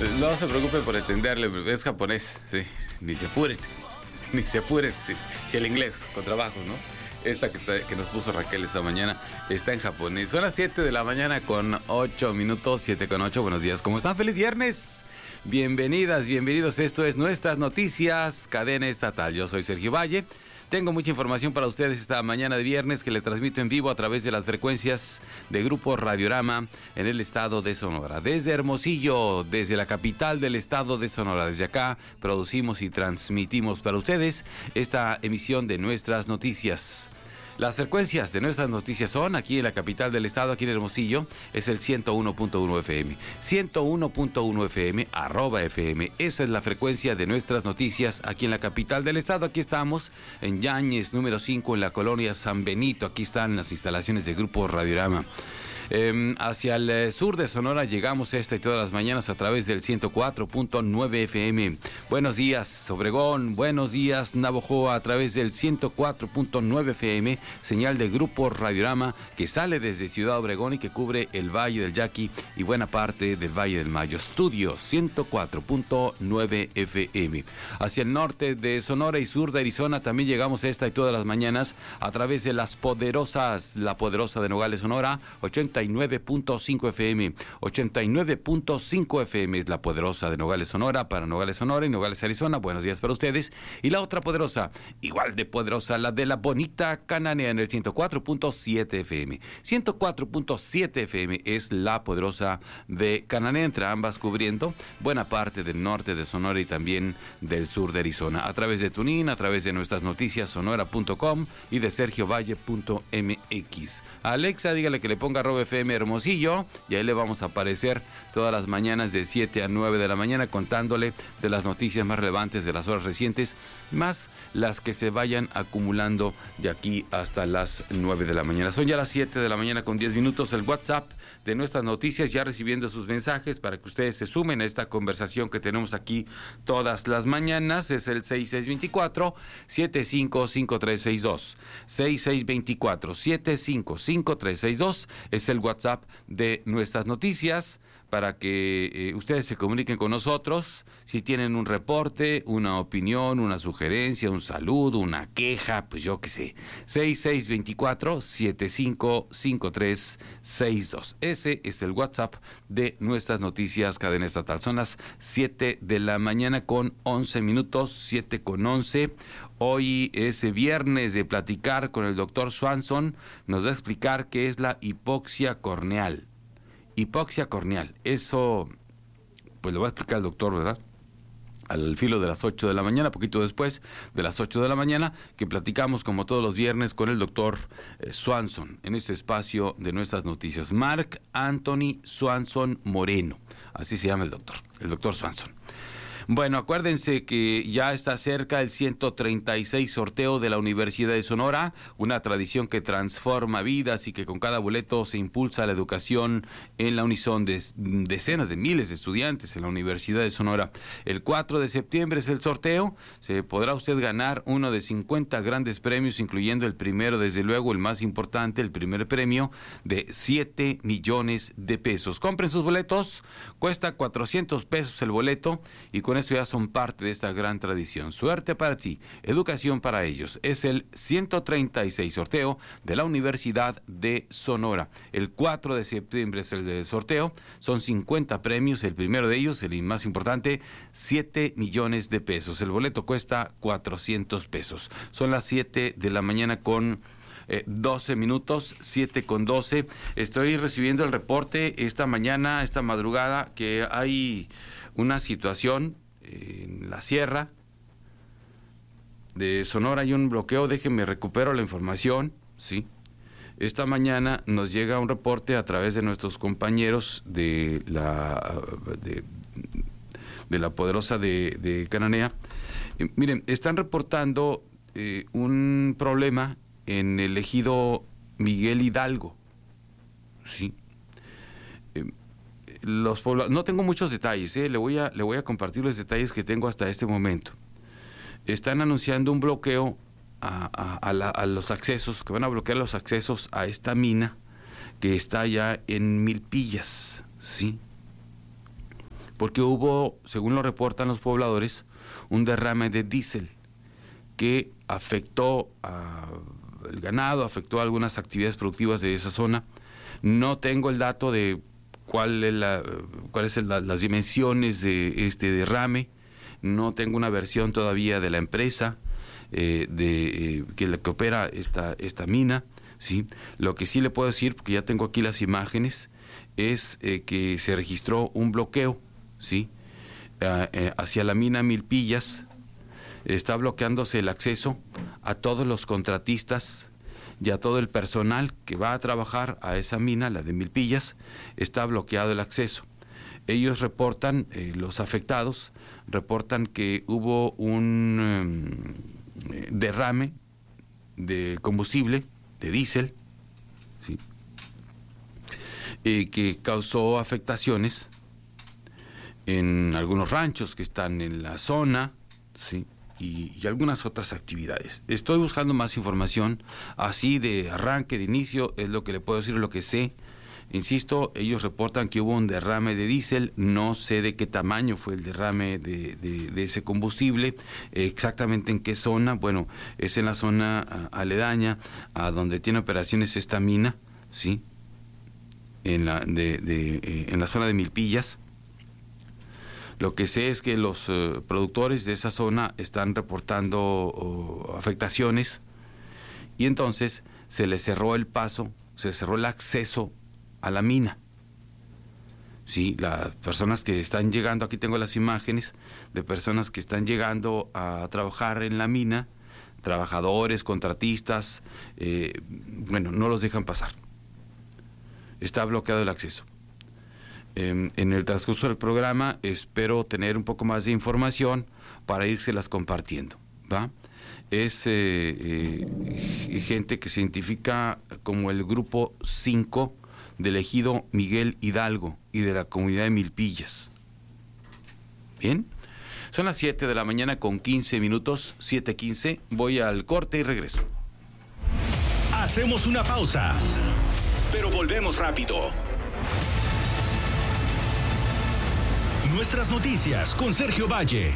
No se preocupe por entenderle, es japonés, sí. Ni se apuren, sí. Si el inglés, con trabajo, ¿no? Esta que nos puso Raquel esta mañana está en japonés. Son las 7 de la mañana con 8 minutos, 7 con 8. Buenos días, ¿cómo están? ¡Feliz viernes! Bienvenidas, bienvenidos. Esto es Nuestras Noticias, cadena estatal. Yo soy Sergio Valle. Tengo mucha información para ustedes esta mañana de viernes que le transmito en vivo a través de las frecuencias de Grupo Radiorama en el estado de Sonora. Desde Hermosillo, desde la capital del estado de Sonora. Desde acá producimos y transmitimos para ustedes esta emisión de Nuestras Noticias. Las frecuencias de Nuestras Noticias son aquí en la capital del estado, aquí en Hermosillo, es el 101.1 FM. 101.1 FM, @FM. Esa es la frecuencia de Nuestras Noticias aquí en la capital del estado. Aquí estamos en Yáñez, número 5, en la colonia San Benito. Aquí están las instalaciones de Grupo Radiorama. Hacia el sur de Sonora llegamos esta y todas las mañanas a través del 104.9 FM. Buenos días, Obregón. Buenos días, Navojoa, a través del 104.9 FM, señal de Grupo Radiorama que sale desde Ciudad Obregón y que cubre el Valle del Yaqui y buena parte del Valle del Mayo. Estudios 104.9 FM. Hacia el norte de Sonora y sur de Arizona también llegamos esta y todas las mañanas a través de las poderosas, la poderosa de Nogales, Sonora, 89.5 FM. 89.5 FM es la poderosa de Nogales, Sonora, para Nogales, Sonora y Nogales, Arizona. Buenos días para ustedes. Y la otra poderosa, igual de poderosa, la de la bonita Cananea en el 104.7 FM. 104.7 FM es la poderosa de Cananea, entre ambas cubriendo buena parte del norte de Sonora y también del sur de Arizona. A través de TuneIn, a través de nuestras noticias sonora.com y de sergiovalle.mx. A Alexa, dígale que le ponga @FM Hermosillo y ahí le vamos a aparecer todas las mañanas de 7 a 9 de la mañana contándole de las noticias más relevantes de las horas recientes, más las que se vayan acumulando de aquí hasta las 9 de la mañana. Son ya las 7 de la mañana con 10 minutos. El WhatsApp de Nuestras Noticias ya recibiendo sus mensajes para que ustedes se sumen a esta conversación que tenemos aquí todas las mañanas. Es el 6624-755362. 6624-755362 es el WhatsApp de Nuestras Noticias para que ustedes se comuniquen con nosotros si tienen un reporte, una opinión, una sugerencia, un saludo, una queja, pues yo qué sé. 6624-755362. Ese es el WhatsApp de Nuestras Noticias, cadena estatal. Son las 7 de la mañana con 11 minutos, 7 con 11. Hoy es viernes de platicar con el doctor Swanson. Nos va a explicar qué es la hipoxia corneal. Hipoxia corneal, eso pues lo va a explicar el doctor, ¿verdad? Al filo de las 8 de la mañana, poquito después de las 8 de la mañana, que platicamos como todos los viernes con el doctor Swanson, en este espacio de Nuestras Noticias. Mark Anthony Swanson Moreno, así se llama el doctor Swanson. Bueno, acuérdense que ya está cerca el 136 sorteo de la Universidad de Sonora, una tradición que transforma vidas y que con cada boleto se impulsa la educación en la Unison de decenas de miles de estudiantes en la Universidad de Sonora. El 4 de septiembre es el sorteo, se podrá usted ganar uno de 50 grandes premios, incluyendo el primero, desde luego, el más importante, el primer premio de 7 millones de pesos. Compren sus boletos, cuesta 400 pesos el boleto y con eso ya son parte de esta gran tradición. Suerte para ti, educación para ellos. Es el 136 sorteo de la Universidad de Sonora. El 4 de septiembre es el sorteo. Son 50 premios. El primero de ellos, el más importante, 7 millones de pesos. El boleto cuesta 400 pesos. Son las 7 de la mañana con 12 minutos, 7 con 12. Estoy recibiendo el reporte esta mañana, esta madrugada, que hay una situación en la sierra de Sonora. Hay un bloqueo, déjenme recupero la información, sí. Esta mañana nos llega un reporte a través de nuestros compañeros de la poderosa de Cananea. Miren, están reportando un problema en el ejido Miguel Hidalgo, sí. No tengo muchos detalles, le voy a compartir los detalles que tengo hasta este momento. Están anunciando un bloqueo a los accesos, que van a bloquear los accesos a esta mina que está allá en Milpillas, ¿sí? porque hubo, según lo reportan los pobladores, un derrame de diésel que afectó al ganado, afectó a algunas actividades productivas de esa zona. No tengo el dato de cuáles son las dimensiones de este derrame. No tengo una versión todavía de la empresa que opera esta mina, ¿sí? Lo que sí le puedo decir, porque ya tengo aquí las imágenes, es que se registró un bloqueo, ¿sí? Hacia la mina Milpillas. Está bloqueándose el acceso a todos los contratistas y a todo el personal que va a trabajar a esa mina, la de Milpillas. Está bloqueado el acceso. Ellos reportan, los afectados, reportan que hubo un derrame de combustible, de diésel, ¿sí? Que causó afectaciones en algunos ranchos que están en la zona, ¿sí? Y algunas otras actividades. Estoy buscando más información, así de arranque, de inicio, es lo que le puedo decir, lo que sé. Insisto, ellos reportan que hubo un derrame de diésel, no sé de qué tamaño fue el derrame de ese combustible, exactamente en qué zona. Bueno, es en la zona aledaña a donde tiene operaciones esta mina, ¿sí? En la zona de Milpillas. Lo que sé es que los productores de esa zona están reportando afectaciones y entonces se les cerró el paso, se cerró el acceso a la mina. Sí, las personas que están llegando, aquí tengo las imágenes de personas que están llegando a trabajar en la mina, trabajadores, contratistas, no los dejan pasar. Está bloqueado el acceso. En el transcurso del programa espero tener un poco más de información para írselas compartiendo, ¿va? Es gente que se identifica como el grupo 5 del ejido Miguel Hidalgo y de la comunidad de Milpillas. Bien, son las 7 de la mañana con 15 minutos, 7:15, voy al corte y regreso. Hacemos una pausa, pero volvemos rápido. Nuestras noticias con Sergio Valle.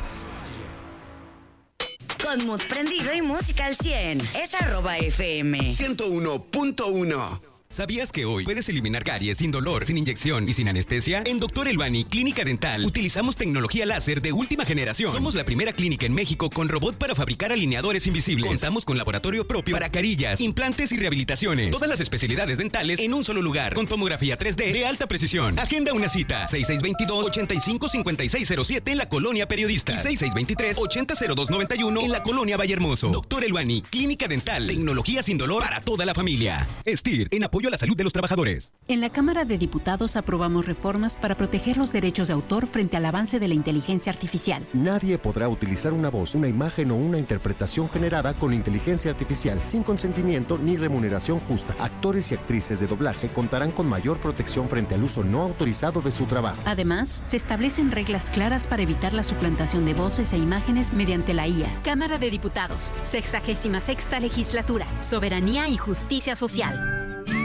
Con mood prendido y música al 100. Es @FM 101.1. ¿Sabías que hoy puedes eliminar caries sin dolor, sin inyección y sin anestesia? En Dr. Elbani Clínica Dental utilizamos tecnología láser de última generación. Somos la primera clínica en México con robot para fabricar alineadores invisibles. Contamos con laboratorio propio para carillas, implantes y rehabilitaciones. Todas las especialidades dentales en un solo lugar, con tomografía 3D de alta precisión. Agenda una cita, 6622-855607 en la Colonia Periodista y 6623-800291 en la Colonia Vallehermoso. Dr. Elbani Clínica Dental, tecnología sin dolor para toda la familia. STIR, en apoyo a la salud de los trabajadores. En la Cámara de Diputados aprobamos reformas para proteger los derechos de autor frente al avance de la inteligencia artificial. Nadie podrá utilizar una voz, una imagen o una interpretación generada con inteligencia artificial sin consentimiento ni remuneración justa. Actores y actrices de doblaje contarán con mayor protección frente al uso no autorizado de su trabajo. Además, se establecen reglas claras para evitar la suplantación de voces e imágenes mediante la IA. Cámara de Diputados, 66ª Legislatura, Soberanía y Justicia Social.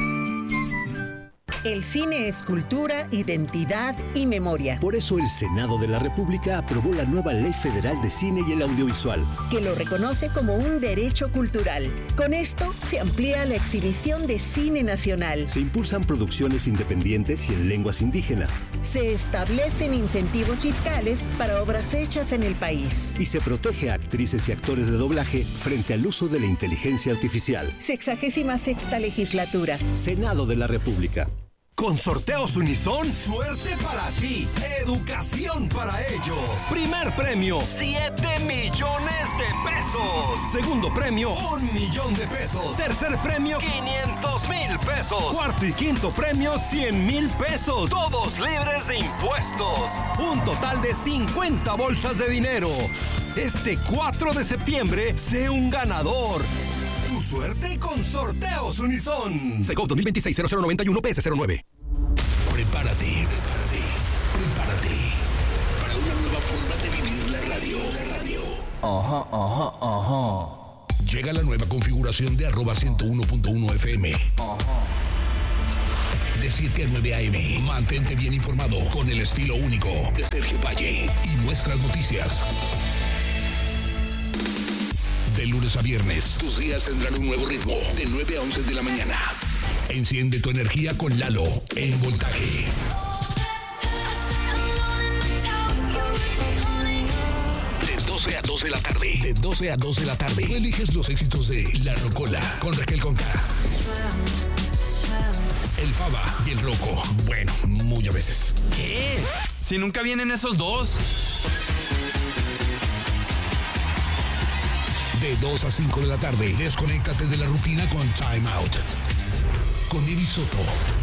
El cine es cultura, identidad y memoria. Por eso el Senado de la República aprobó la nueva Ley Federal de Cine y el Audiovisual, que lo reconoce como un derecho cultural. Con esto se amplía la exhibición de cine nacional. Se impulsan producciones independientes y en lenguas indígenas. Se establecen incentivos fiscales para obras hechas en el país. Y se protege a actrices y actores de doblaje frente al uso de la inteligencia artificial. 66ª Legislatura. Senado de la República. Con Sorteos Unison, suerte para ti, educación para ellos. Primer premio, 7 millones de pesos. Segundo premio, 1 millón de pesos. Tercer premio, 500,000 pesos. Cuarto y quinto premio, 100,000 pesos. Todos libres de impuestos. Un total de 50 bolsas de dinero. Este 4 de septiembre, sé un ganador. Tu suerte con Sorteos Unison. Segov 2026-0091 PS09. Prepárate para una nueva forma de vivir la radio. Llega la nueva configuración de @101.1 FM. de 7 a 9 a.m. Mantente bien informado con el estilo único de Sergio Valle y nuestras noticias. De lunes a viernes, tus días tendrán un nuevo ritmo de 9 a 11 de la mañana. Enciende tu energía con Lalo en Voltaje. De 12 a 2 de la tarde. De 12 a 2 de la tarde. Tú eliges los éxitos de La Rocola con Raquel Conca. El Faba y el Roco. Bueno, muy a veces. ¿Qué? Si nunca vienen esos dos. De 2 a 5 de la tarde, desconéctate de la rutina con Time Out. Con Evi Soto.